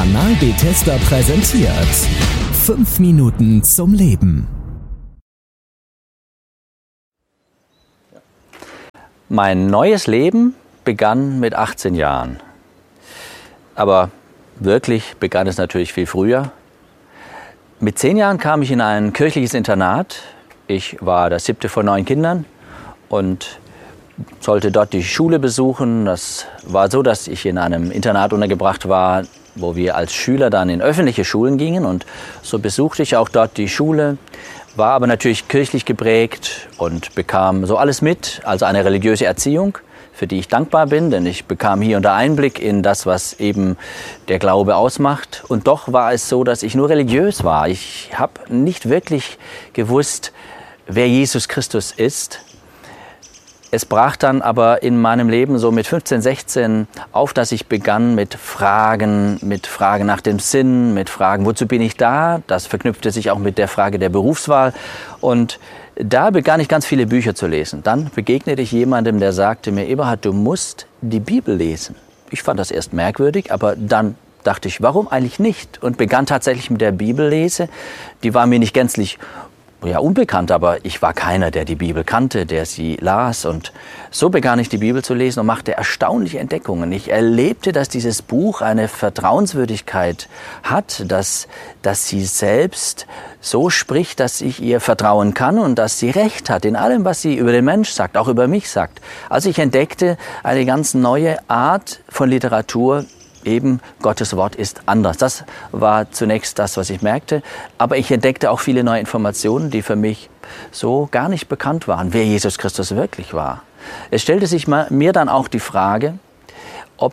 Kanal Bethesda präsentiert 5 Minuten zum Leben. Mein neues Leben begann mit 18 Jahren. Aber wirklich begann es natürlich viel früher. Mit 10 Jahren kam ich in ein kirchliches Internat. Ich war das 7. von 9 Kindern und sollte dort die Schule besuchen. Das war so, dass ich in einem Internat untergebracht war, wo wir als Schüler dann in öffentliche Schulen gingen. Und so besuchte ich auch dort die Schule, war aber natürlich kirchlich geprägt und bekam so alles mit, also eine religiöse Erziehung, für die ich dankbar bin, denn ich bekam hier und da Einblick in das, was eben der Glaube ausmacht. Und doch war es so, dass ich nur religiös war. Ich habe nicht wirklich gewusst, wer Jesus Christus ist. Es brach dann aber in meinem Leben so mit 15, 16 auf, dass ich begann mit Fragen nach dem Sinn, mit Fragen, wozu bin ich da? Das verknüpfte sich auch mit der Frage der Berufswahl. Und da begann ich ganz viele Bücher zu lesen. Dann begegnete ich jemandem, der sagte mir, Eberhard, du musst die Bibel lesen. Ich fand das erst merkwürdig, aber dann dachte ich, warum eigentlich nicht? Und begann tatsächlich mit der Bibellese. Die war mir nicht gänzlich unbekannt, aber ich war keiner, der die Bibel kannte, der sie las. Und so begann ich die Bibel zu lesen und machte erstaunliche Entdeckungen. Ich erlebte, dass dieses Buch eine Vertrauenswürdigkeit hat, dass sie selbst so spricht, dass ich ihr vertrauen kann und dass sie Recht hat in allem, was sie über den Mensch sagt, auch über mich sagt. Also ich entdeckte eine ganz neue Art von Literatur. Eben, Gottes Wort ist anders. Das war zunächst das, was ich merkte. Aber ich entdeckte auch viele neue Informationen, die für mich so gar nicht bekannt waren, wer Jesus Christus wirklich war. Es stellte sich mir dann auch die Frage, ob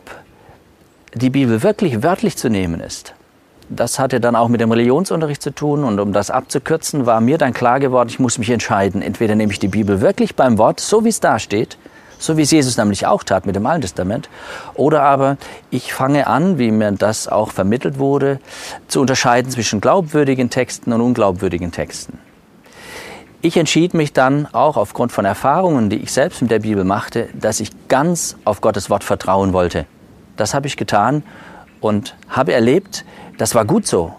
die Bibel wirklich wörtlich zu nehmen ist. Das hatte dann auch mit dem Religionsunterricht zu tun. Und um das abzukürzen, war mir dann klar geworden, ich muss mich entscheiden. Entweder nehme ich die Bibel wirklich beim Wort, so wie es da steht, so wie es Jesus nämlich auch tat mit dem Alten Testament. Oder aber ich fange an, wie mir das auch vermittelt wurde, zu unterscheiden zwischen glaubwürdigen Texten und unglaubwürdigen Texten. Ich entschied mich dann auch aufgrund von Erfahrungen, die ich selbst mit der Bibel machte, dass ich ganz auf Gottes Wort vertrauen wollte. Das habe ich getan und habe erlebt, das war gut so.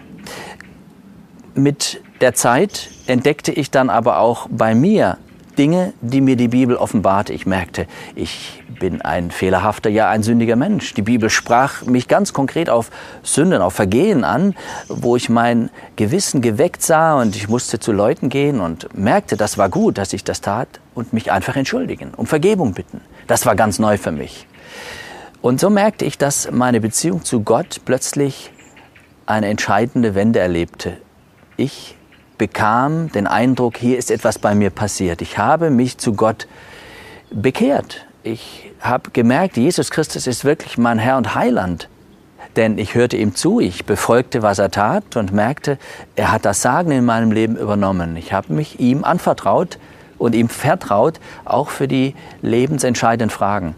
Mit der Zeit entdeckte ich dann aber auch bei mir Dinge, die mir die Bibel offenbarte. Ich merkte, ich bin ein fehlerhafter, ja ein sündiger Mensch. Die Bibel sprach mich ganz konkret auf Sünden, auf Vergehen an, wo ich mein Gewissen geweckt sah und ich musste zu Leuten gehen und merkte, das war gut, dass ich das tat und mich einfach entschuldigen, um Vergebung bitten. Das war ganz neu für mich. Und so merkte ich, dass meine Beziehung zu Gott plötzlich eine entscheidende Wende erlebte. Ich bekam den Eindruck, hier ist etwas bei mir passiert. Ich habe mich zu Gott bekehrt. Ich habe gemerkt, Jesus Christus ist wirklich mein Herr und Heiland. Denn ich hörte ihm zu, ich befolgte, was er tat und merkte, er hat das Sagen in meinem Leben übernommen. Ich habe mich ihm anvertraut und ihm vertraut, auch für die lebensentscheidenden Fragen.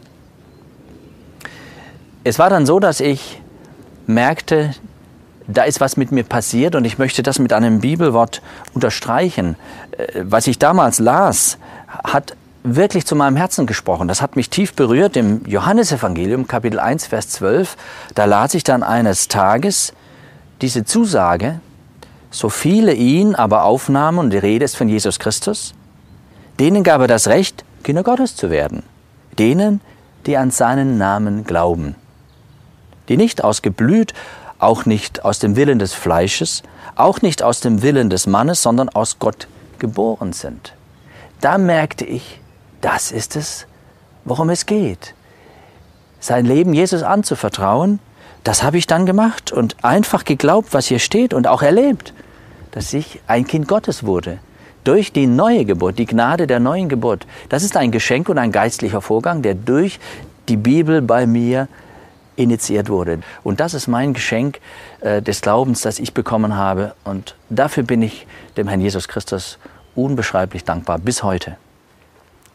Es war dann so, dass ich merkte, da ist was mit mir passiert und ich möchte das mit einem Bibelwort unterstreichen. Was ich damals las, hat wirklich zu meinem Herzen gesprochen. Das hat mich tief berührt. Im Johannesevangelium, Kapitel 1, Vers 12, da las ich dann eines Tages diese Zusage, so viele ihn aber aufnahmen, und die Rede ist von Jesus Christus, denen gab er das Recht, Kinder Gottes zu werden. Denen, die an seinen Namen glauben. Die nicht aus Geblüt, auch nicht aus dem Willen des Fleisches, auch nicht aus dem Willen des Mannes, sondern aus Gott geboren sind. Da merkte ich, das ist es, worum es geht. Sein Leben Jesus anzuvertrauen, das habe ich dann gemacht und einfach geglaubt, was hier steht und auch erlebt, dass ich ein Kind Gottes wurde. Durch die neue Geburt, die Gnade der neuen Geburt. Das ist ein Geschenk und ein geistlicher Vorgang, der durch die Bibel bei mir initiiert wurde. Und das ist mein Geschenk des Glaubens, das ich bekommen habe. Und dafür bin ich dem Herrn Jesus Christus unbeschreiblich dankbar bis heute.